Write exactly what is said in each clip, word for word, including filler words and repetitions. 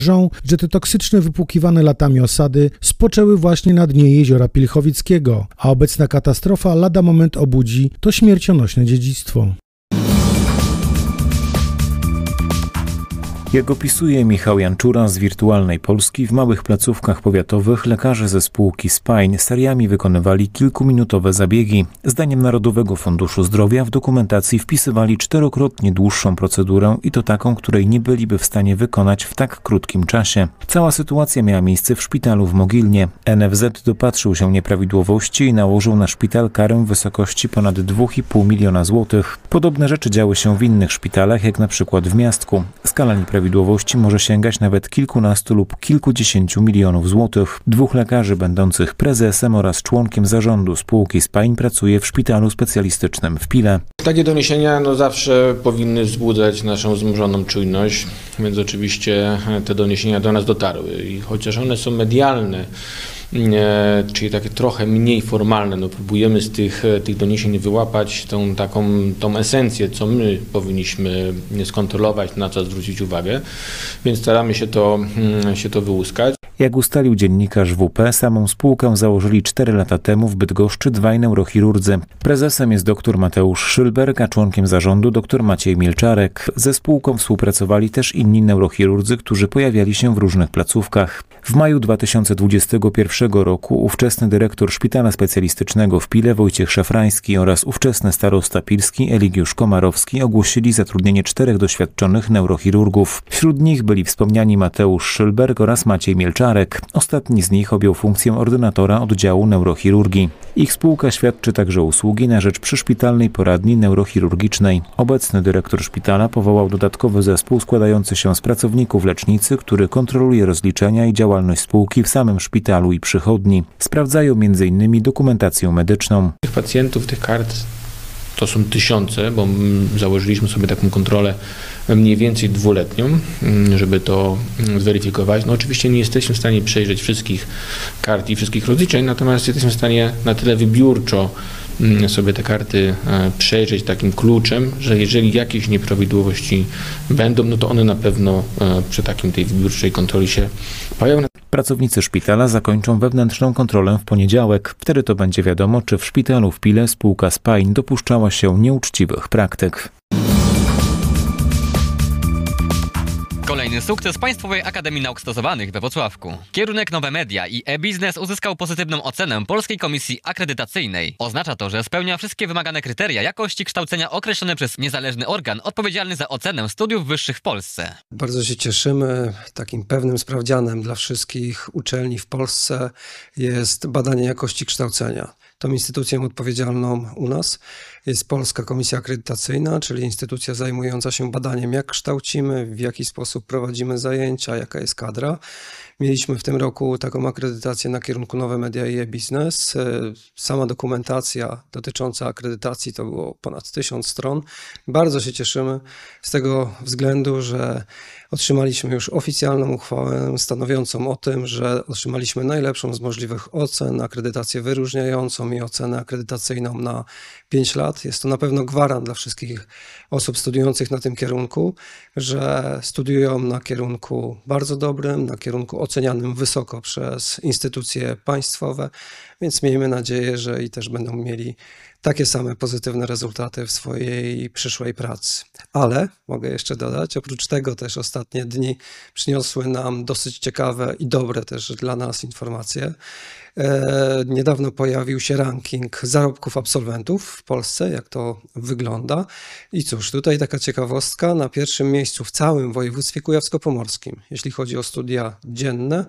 że te toksyczne, wypłukiwane latami osady spoczęły właśnie na dnie jeziora Pilchowickiego, a obecna katastrofa lada moment obudzi to śmiercionośne dziedzictwo. Jak opisuje Michał Janczura z Wirtualnej Polski, w małych placówkach powiatowych lekarze ze spółki Spine seriami wykonywali kilkuminutowe zabiegi. Zdaniem Narodowego Funduszu Zdrowia w dokumentacji wpisywali czterokrotnie dłuższą procedurę i to taką, której nie byliby w stanie wykonać w tak krótkim czasie. Cała sytuacja miała miejsce w szpitalu w Mogilnie. N F Z dopatrzył się nieprawidłowości i nałożył na szpital karę w wysokości ponad dwa i pół miliona złotych. Podobne rzeczy działy się w innych szpitalach, jak na przykład w Miastku. Skala nieprawidłowości Prawidłowości może sięgać nawet kilkunastu lub kilkudziesięciu milionów złotych. Dwóch lekarzy będących prezesem oraz członkiem zarządu spółki Spine pracuje w szpitalu specjalistycznym w Pile. Takie doniesienia no, zawsze powinny wzbudzać naszą wzmożoną czujność, więc oczywiście te doniesienia do nas dotarły i chociaż one są medialne, E, czyli takie trochę mniej formalne, no próbujemy z tych, tych doniesień wyłapać tą taką tą esencję, co my powinniśmy skontrolować, na co zwrócić uwagę, więc staramy się to, się to wyłuskać. Jak ustalił dziennikarz W P, samą spółkę założyli cztery lata temu w Bydgoszczy dwaj neurochirurdzy. Prezesem jest dr Mateusz Szylberg, a członkiem zarządu dr Maciej Milczarek. Ze spółką współpracowali też inni neurochirurdzy, którzy pojawiali się w różnych placówkach. W maju dwa tysiące dwudziestego pierwszego roku ówczesny dyrektor szpitala specjalistycznego w Pile Wojciech Szafrański oraz ówczesny starosta pilski Eligiusz Komarowski ogłosili zatrudnienie czterech doświadczonych neurochirurgów. Wśród nich byli wspomniani Mateusz Szylberg oraz Maciej Milczarek. Ostatni z nich objął funkcję ordynatora oddziału neurochirurgii. Ich spółka świadczy także usługi na rzecz przyszpitalnej poradni neurochirurgicznej. Obecny dyrektor szpitala powołał dodatkowy zespół składający się z pracowników lecznicy, który kontroluje rozliczenia i działalność spółki w samym szpitalu i przychodni. Sprawdzają między innymi dokumentację medyczną. Tych pacjentów, tych kart to są tysiące, bo założyliśmy sobie taką kontrolę mniej więcej dwuletnią, żeby to zweryfikować. No oczywiście nie jesteśmy w stanie przejrzeć wszystkich kart i wszystkich rozliczeń, natomiast jesteśmy w stanie na tyle wybiórczo sobie te karty przejrzeć takim kluczem, że jeżeli jakieś nieprawidłowości będą, no to one na pewno przy takim tej wybiórczej kontroli się pojawią. Pracownicy szpitala zakończą wewnętrzną kontrolę w poniedziałek. Wtedy to będzie wiadomo, czy w szpitalu w Pile spółka Spine dopuszczała się nieuczciwych praktyk. Kolejny sukces Państwowej Akademii Nauk Stosowanych we Wrocławku. Kierunek Nowe Media i e-biznes uzyskał pozytywną ocenę Polskiej Komisji Akredytacyjnej. Oznacza to, że spełnia wszystkie wymagane kryteria jakości kształcenia określone przez niezależny organ odpowiedzialny za ocenę studiów wyższych w Polsce. Bardzo się cieszymy. Takim pewnym sprawdzianem dla wszystkich uczelni w Polsce jest badanie jakości kształcenia. Tą instytucją odpowiedzialną u nas jest Polska Komisja Akredytacyjna, czyli instytucja zajmująca się badaniem, jak kształcimy, w jaki sposób prowadzimy zajęcia, jaka jest kadra. Mieliśmy w tym roku taką akredytację na kierunku Nowe Media i e-biznes. Sama dokumentacja dotycząca akredytacji to było ponad tysiąc stron. Bardzo się cieszymy z tego względu, że otrzymaliśmy już oficjalną uchwałę stanowiącą o tym, że otrzymaliśmy najlepszą z możliwych ocen, akredytację wyróżniającą i ocenę akredytacyjną na pięć lat. Jest to na pewno gwarant dla wszystkich osób studiujących na tym kierunku, że studiują na kierunku bardzo dobrym, na kierunku ocenianym wysoko przez instytucje państwowe, więc miejmy nadzieję, że i też będą mieli takie same pozytywne rezultaty w swojej przyszłej pracy. Ale mogę jeszcze dodać, oprócz tego też ostatnie dni przyniosły nam dosyć ciekawe i dobre też dla nas informacje. E, niedawno pojawił się ranking zarobków absolwentów w Polsce, jak to wygląda. I cóż, tutaj taka ciekawostka, na pierwszym miejscu w całym województwie kujawsko-pomorskim, jeśli chodzi o studia dzienne,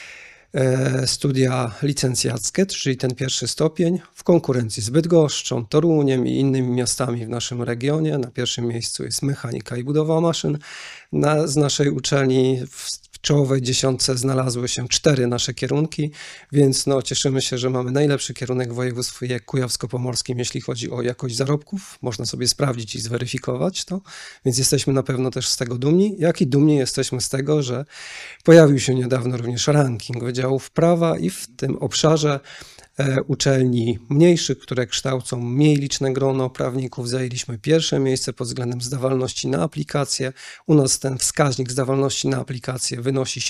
studia licencjackie, czyli ten pierwszy stopień, w konkurencji z Bydgoszczą, Toruniem i innymi miastami w naszym regionie. Na pierwszym miejscu jest mechanika i budowa maszyn. Na, z naszej uczelni w czołowej dziesiątce znalazły się cztery nasze kierunki, więc no, cieszymy się, że mamy najlepszy kierunek w województwie kujawsko-pomorskim, jeśli chodzi o jakość zarobków. Można sobie sprawdzić i zweryfikować to, więc jesteśmy na pewno też z tego dumni. Jak i dumni jesteśmy z tego, że pojawił się niedawno również ranking Wydziałów Prawa i w tym obszarze uczelni mniejszych, które kształcą mniej liczne grono prawników, zajęliśmy pierwsze miejsce pod względem zdawalności na aplikację. U nas ten wskaźnik zdawalności na aplikację wynosi